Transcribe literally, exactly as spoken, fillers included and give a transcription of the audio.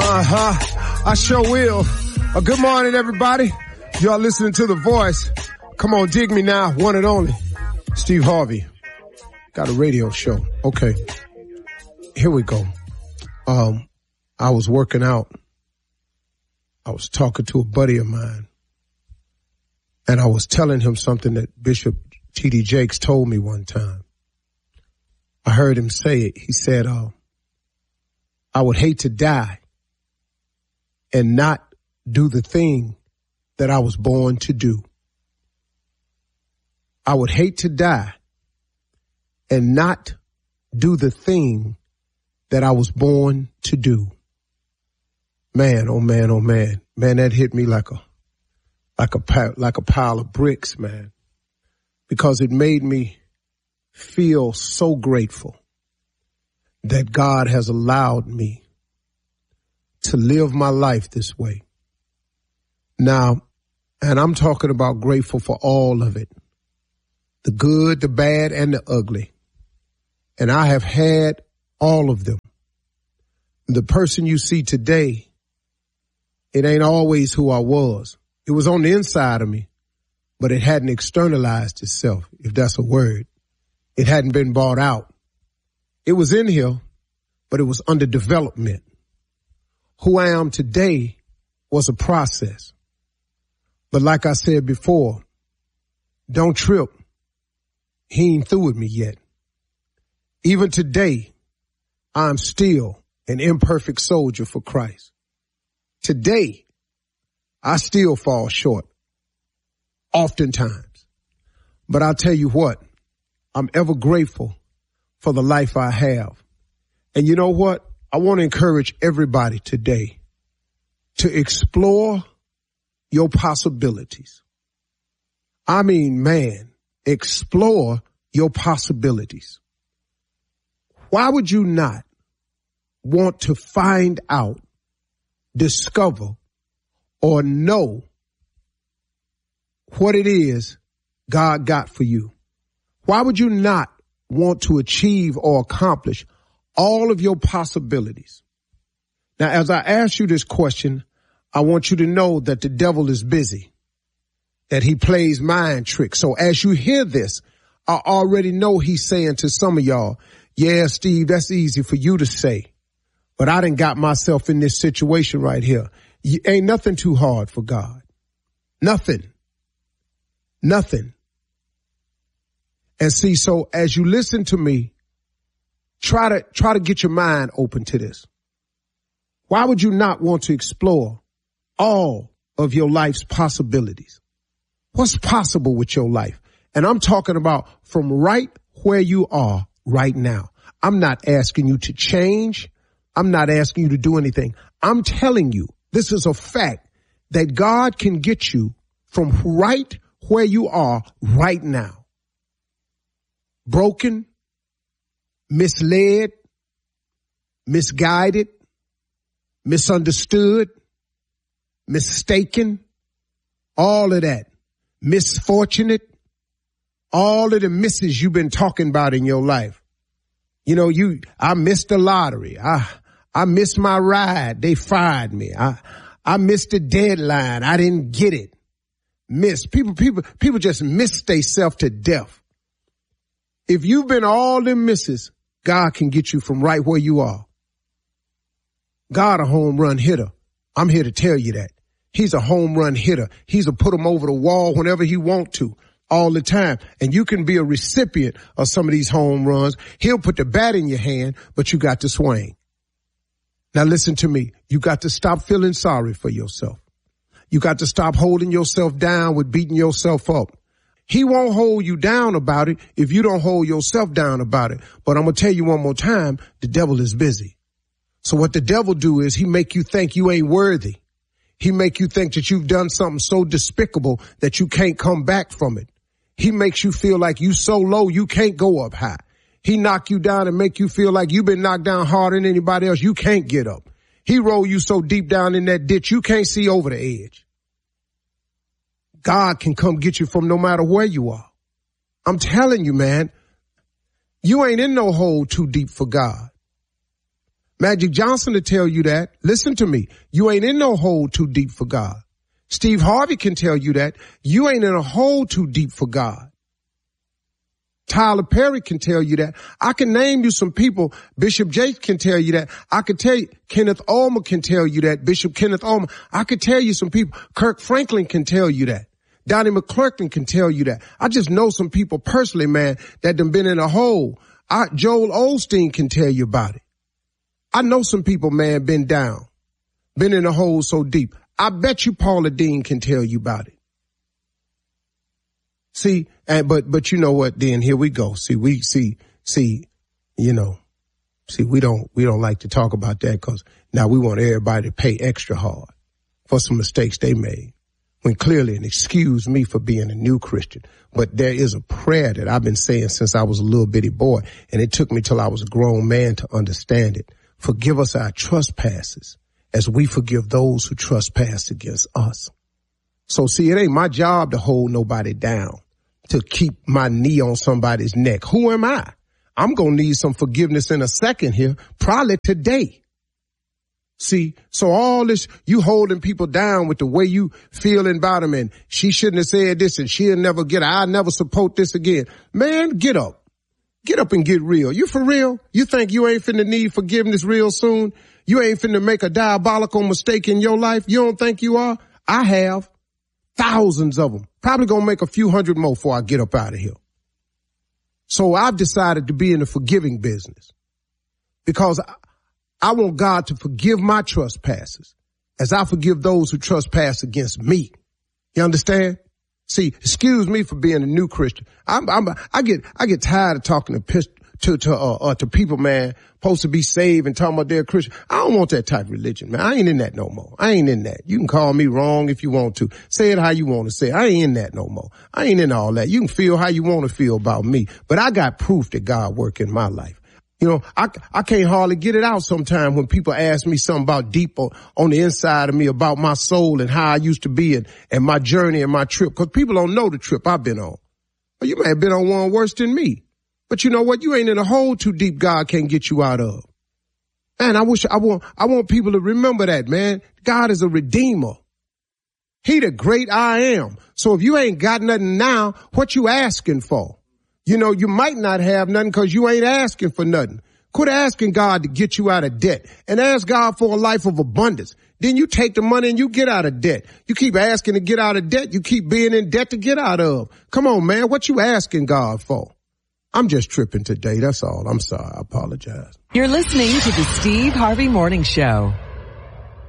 Uh-huh. I sure will. Uh, good morning, everybody. Y'all listening to The Voice. Come on, dig me now. One and only. Steve Harvey. Got a radio show. Okay. Here we go. Um, I was working out. I was talking to a buddy of mine. And I was telling him something that Bishop T D Jakes told me one time. I heard him say it. He said, uh, I would hate to die and not do the thing that I was born to do. I would hate to die and not do the thing that I was born to do. Man, oh man, oh man. Man, that hit me like a, like a, like a pile of bricks, man, because it made me feel so grateful that God has allowed me to live my life this way. Now, and I'm talking about grateful for all of it, the good, the bad, and the ugly. And I have had all of them. The person you see today, it ain't always who I was. It was on the inside of me, but it hadn't externalized itself, if that's a word. It hadn't been bought out. It was in here, but it was under development. Who I am today was a process. But like I said before, don't trip. He ain't through with me yet. Even today, I'm still an imperfect soldier for Christ. Today, I still fall short. Oftentimes. But I'll tell you what, I'm ever grateful for the life I have. And you know what? I want to encourage everybody today to explore your possibilities. I mean, man, explore your possibilities. Why would you not want to find out, discover, or know what it is God got for you? Why would you not want to achieve or accomplish all of your possibilities? Now, as I ask you this question, I want you to know that the devil is busy, that he plays mind tricks. So as you hear this, I already know he's saying to some of y'all, yeah, Steve, that's easy for you to say, but I done got myself in this situation right here. You, ain't nothing too hard for God. Nothing. Nothing. And see, so as you listen to me, try to, try to get your mind open to this. Why would you not want to explore all of your life's possibilities? What's possible with your life? And I'm talking about from right where you are right now. I'm not asking you to change. I'm not asking you to do anything. I'm telling you, this is a fact that God can get you from right where you are right now. Broken, misled, misguided, misunderstood, mistaken, all of that, misfortunate, all of the misses you've been talking about in your life. You know, you, I missed the lottery. I, I missed my ride. They fired me. I, I missed the deadline. I didn't get it. Miss. People, people, people just miss themselves to death. If you've been all them misses, God can get you from right where you are. God a home run hitter. I'm here to tell you that. He's a home run hitter. He's a put him over the wall whenever he want to, all the time. And you can be a recipient of some of these home runs. He'll put the bat in your hand, but you got to swing. Now listen to me. You got to stop feeling sorry for yourself. You got to stop holding yourself down with beating yourself up. He won't hold you down about it if you don't hold yourself down about it. But I'm going to tell you one more time, the devil is busy. So what the devil do is he make you think you ain't worthy. He make you think that you've done something so despicable that you can't come back from it. He makes you feel like you so low you can't go up high. He knock you down and make you feel like you've been knocked down harder than anybody else. You can't get up. He roll you so deep down in that ditch you can't see over the edge. God can come get you from no matter where you are. I'm telling you, man, you ain't in no hole too deep for God. Magic Johnson to tell you that. Listen to me. You ain't in no hole too deep for God. Steve Harvey can tell you that. You ain't in a hole too deep for God. Tyler Perry can tell you that. I can name you some people. Bishop Jakes can tell you that. I could tell you, Kenneth Ulmer can tell you that. Bishop Kenneth Ulmer. I could tell you some people. Kirk Franklin can tell you that. Donnie McClurkin can tell you that. I just know some people personally, man, that done been in a hole. I, Joel Osteen can tell you about it. I know some people, man, been down, been in a hole so deep. I bet you Paula Deen can tell you about it. See, and, but, but you know what, then here we go. See, we, see, see, you know, see, we don't, we don't like to talk about that because now we want everybody to pay extra hard for some mistakes they made. When clearly, and excuse me for being a new Christian, but there is a prayer that I've been saying since I was a little bitty boy, and it took me till I was a grown man to understand it. Forgive us our trespasses as we forgive those who trespass against us. So see, it ain't my job to hold nobody down, to keep my knee on somebody's neck. Who am I? I'm going to need some forgiveness in a second here, probably today. See, so all this, you holding people down with the way you feeling about them, and she shouldn't have said this and she'll never get it. I'll never support this again. Man, get up. Get up and get real. You for real? You think you ain't finna need forgiveness real soon? You ain't finna make a diabolical mistake in your life? You don't think you are? I have. Thousands of them. Probably gonna make a few hundred more before I get up out of here. So I've decided to be in the forgiving business because I, I want God to forgive my trespasses as I forgive those who trespass against me. You understand? See, excuse me for being a new Christian. I'm, I'm, I get, I get tired of talking to, to, to, uh, uh, to people, man, supposed to be saved and talking about they're Christian. I don't want that type of religion, man. I ain't in that no more. I ain't in that. You can call me wrong if you want to. Say it how you want to say it. I ain't in that no more. I ain't in all that. You can feel how you want to feel about me, but I got proof that God work in my life. You know, I, I can't hardly get it out sometimes when people ask me something about deeper on the inside of me about my soul and how I used to be and, and my journey and my trip. Because people don't know the trip I've been on. Well, you may have been on one worse than me. But you know what? You ain't in a hole too deep God can't get you out of. Man, I wish I want, I want people to remember that, man. God is a redeemer. He the great I am. So if you ain't got nothing now, what you asking for? You know, you might not have nothing because you ain't asking for nothing. Quit asking God to get you out of debt and ask God for a life of abundance. Then you take the money and you get out of debt. You keep asking to get out of debt. You keep being in debt to get out of. Come on, man. What you asking God for? I'm just tripping today. That's all. I'm sorry. I apologize. You're listening to the Steve Harvey Morning Show.